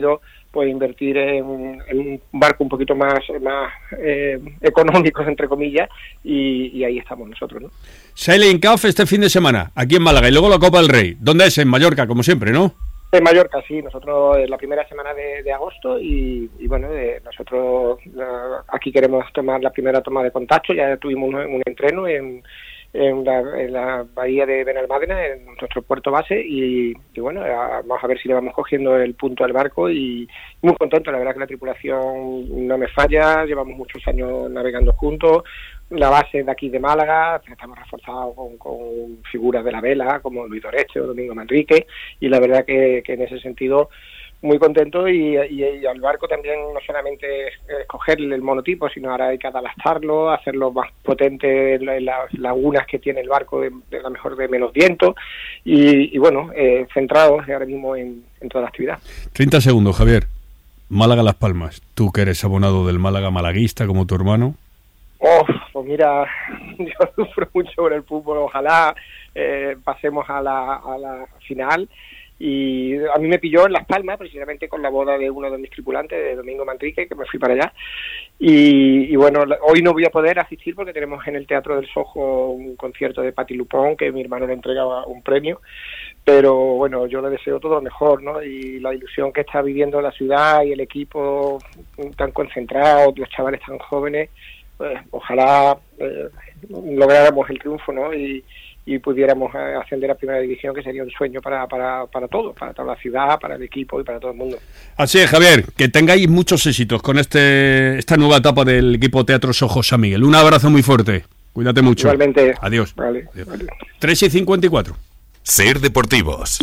pues invertir en un barco un poquito más económico, entre comillas, y ahí estamos nosotros, ¿no? Sailing Cup este fin de semana, aquí en Málaga, y luego la Copa del Rey. ¿Dónde es? En Mallorca, como siempre, ¿no? En Mallorca, sí. Nosotros la primera semana de agosto y bueno, nosotros aquí queremos tomar la primera toma de contacto. Ya tuvimos un entreno en la bahía de Benalmádena, en nuestro puerto base, y bueno, vamos a ver si le vamos cogiendo el punto al barco, y muy contento. La verdad que la tripulación no me falla, llevamos muchos años navegando juntos. La base de aquí de Málaga, estamos reforzados con figuras de la vela como Luis Doreste o Domingo Manrique, y la verdad que en ese sentido muy contento, y al barco también no solamente escogerle el monotipo, sino ahora hay que adaptarlo, hacerlo más potente en las lagunas que tiene el barco, de la mejor de menos viento, y bueno, centrados ahora mismo en toda la actividad. 30 segundos, Javier. Málaga-Las Palmas. Tú que eres abonado del Málaga, malaguista como tu hermano. Pues mira, yo sufro mucho por el fútbol. Ojalá pasemos a la final. Y a mí me pilló en Las Palmas, precisamente con la boda de uno de mis tripulantes, de Domingo Manrique, que me fui para allá. Y bueno, hoy no voy a poder asistir porque tenemos en el Teatro del Sojo un concierto de Patti Lupón, que mi hermano le entregaba un premio. Pero bueno, yo le deseo todo lo mejor, ¿no? Y la ilusión que está viviendo la ciudad y el equipo tan concentrado, los chavales tan jóvenes, pues ojalá lográramos el triunfo, ¿no? Y pudiéramos ascender a primera división, que sería un sueño para todos, para toda la ciudad, para el equipo y para todo el mundo. Así es, Javier, que tengáis muchos éxitos con esta nueva etapa del equipo Teatro Sojo San Miguel. Un abrazo muy fuerte, cuídate mucho. Igualmente. Adiós. Vale. 3:54. Ser Deportivos.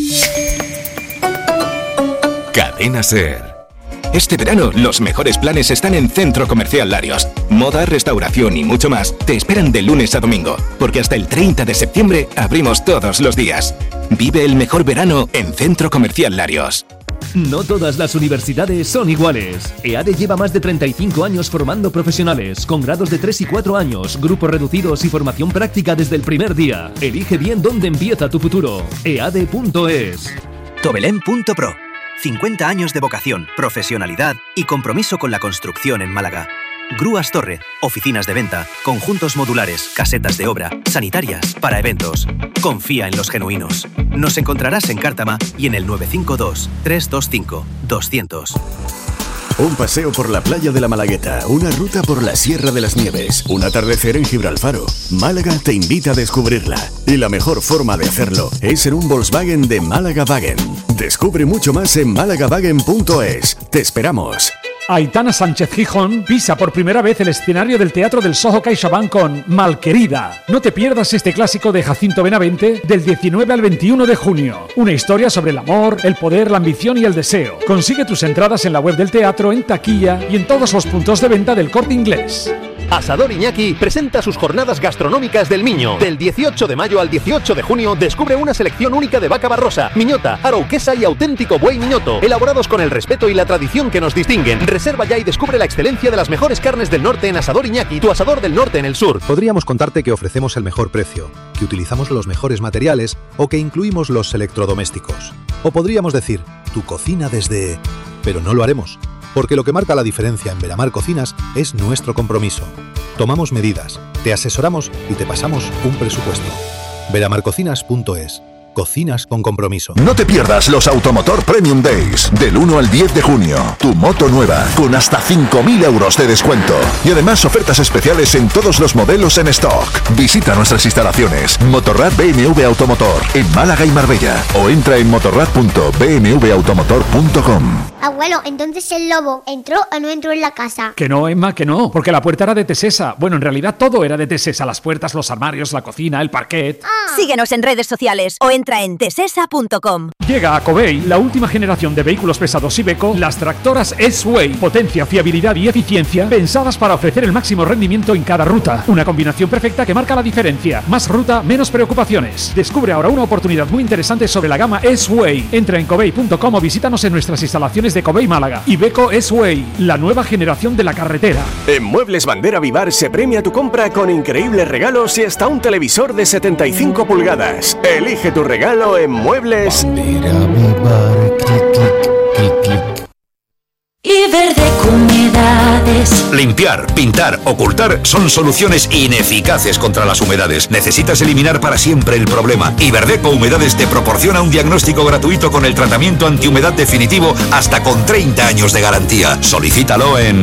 Cadena Ser. Este verano, los mejores planes están en Centro Comercial Larios. Moda, restauración y mucho más te esperan de lunes a domingo, porque hasta el 30 de septiembre abrimos todos los días. Vive el mejor verano en Centro Comercial Larios. No todas las universidades son iguales. EADE lleva más de 35 años formando profesionales, con grados de 3 y 4 años, grupos reducidos y formación práctica desde el primer día. Elige bien dónde empieza tu futuro. EADE.es. Tobelén.pro. 50 años de vocación, profesionalidad y compromiso con la construcción en Málaga. Grúas Torre, oficinas de venta, conjuntos modulares, casetas de obra, sanitarias, para eventos. Confía en los genuinos. Nos encontrarás en Cártama y en el 952-325-200. Un paseo por la playa de la Malagueta, una ruta por la Sierra de las Nieves, un atardecer en Gibralfaro. Málaga te invita a descubrirla. Y la mejor forma de hacerlo es en un Volkswagen de Málaga Wagen. Descubre mucho más en málaga-wagen.es. Te esperamos. Aitana Sánchez Gijón pisa por primera vez el escenario del Teatro del Soho CaixaBank con Malquerida. No te pierdas este clásico de Jacinto Benavente del 19 al 21 de junio. Una historia sobre el amor, el poder, la ambición y el deseo. Consigue tus entradas en la web del teatro, en taquilla y en todos los puntos de venta del Corte Inglés. Asador Iñaki presenta sus jornadas gastronómicas del Miño. Del 18 de mayo al 18 de junio descubre una selección única de vaca barrosa, miñota, arauquesa y auténtico buey miñoto, elaborados con el respeto y la tradición que nos distinguen. Reserva ya y descubre la excelencia de las mejores carnes del norte en Asador Iñaki, tu asador del norte en el sur. Podríamos contarte que ofrecemos el mejor precio, que utilizamos los mejores materiales o que incluimos los electrodomésticos. O podríamos decir, tu cocina desde... Pero no lo haremos. Porque lo que marca la diferencia en Veramar Cocinas es nuestro compromiso. Tomamos medidas, te asesoramos y te pasamos un presupuesto. Veramarcocinas.es. Cocinas con compromiso. No te pierdas los Automotor Premium Days del 1 al 10 de junio. Tu moto nueva con hasta 5.000 euros de descuento. Y además ofertas especiales en todos los modelos en stock. Visita nuestras instalaciones Motorrad BMW Automotor en Málaga y Marbella o entra en motorrad.bmwautomotor.com. Abuelo, entonces el lobo ¿entró o no entró en la casa? Que no, Emma, que no, porque la puerta era de Tesesa. Bueno, en realidad todo era de Tesesa. Las puertas, los armarios, la cocina, el parquet. Síguenos en redes sociales o entra en tesesa.com. Llega a Covey la última generación de vehículos pesados Iveco, las tractoras S-Way. Potencia, fiabilidad y eficiencia pensadas para ofrecer el máximo rendimiento en cada ruta. Una combinación perfecta que marca la diferencia. Más ruta, menos preocupaciones. Descubre ahora una oportunidad muy interesante sobre la gama S-Way. Entra en covey.com o visítanos en nuestras instalaciones de Covey Málaga. Iveco S-Way, la nueva generación de la carretera. En Muebles Bandera Vivar se premia tu compra con increíbles regalos y hasta un televisor de 75 pulgadas. Elige tu regalo en Muebles. Limpiar, pintar, ocultar son soluciones ineficaces contra las humedades. Necesitas eliminar para siempre el problema. Iberdeco Humedades te proporciona un diagnóstico gratuito con el tratamiento antihumedad definitivo hasta con 30 años de garantía. Solicítalo en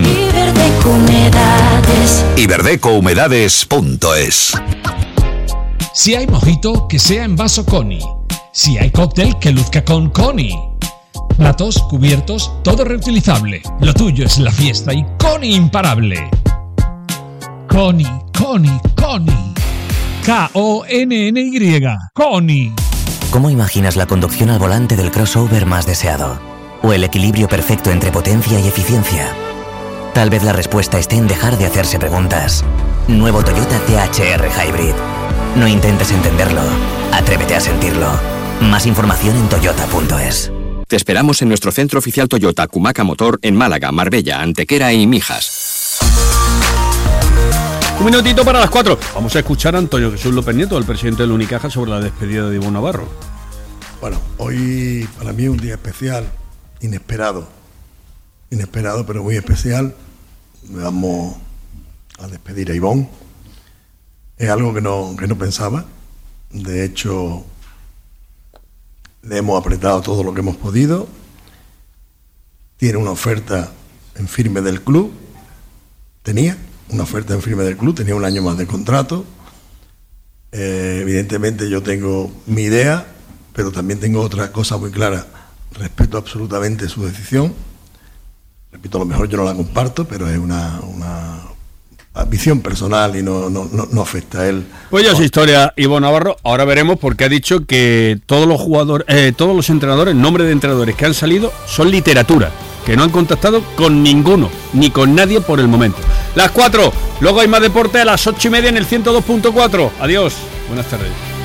iberdecohumedades.es. Si hay mojito, que sea en vaso Connie. Si hay cóctel, que luzca con Connie. Platos, cubiertos, todo reutilizable. Lo tuyo es la fiesta y Connie imparable. Connie, Connie, Connie. K-O-N-N-Y. Connie. ¿Cómo imaginas la conducción al volante del crossover más deseado? ¿O el equilibrio perfecto entre potencia y eficiencia? Tal vez la respuesta esté en dejar de hacerse preguntas. Nuevo Toyota THR Hybrid. No intentes entenderlo. Atrévete a sentirlo. Más información en toyota.es. Te esperamos en nuestro centro oficial Toyota Cumaca Motor en Málaga, Marbella, Antequera y Mijas. Un minutito para las 4. Vamos a escuchar a Antonio Jesús López Nieto, el presidente del Unicaja, sobre la despedida de Ivo Navarro. Bueno, hoy para mí es un día especial, inesperado, pero muy especial. Vamos a despedir a Ivón. Es algo que no pensaba. De hecho, le hemos apretado todo lo que hemos podido. Tiene una oferta en firme del club. Tenía un año más de contrato. Evidentemente yo tengo mi idea, pero también tengo otra cosa muy clara. Respeto absolutamente su decisión. Repito, a lo mejor yo no la comparto, pero es una visión personal y no afecta a él. Pues ya es historia, Ivo Navarro. Ahora veremos, porque ha dicho que todos los jugadores, todos los entrenadores, nombres de entrenadores que han salido son literatura, que no han contactado con ninguno, ni con nadie por el momento. Las 4, luego hay más deporte a las 8:30 en el 102.4. Adiós, buenas tardes.